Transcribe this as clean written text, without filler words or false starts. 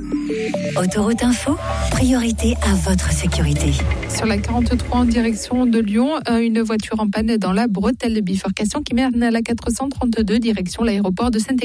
Autoroute Info, priorité à votre sécurité. Sur la 43 en direction de Lyon, une voiture en panne dans la bretelle de bifurcation qui mène à la 432 direction l'aéroport de Saint-Étienne.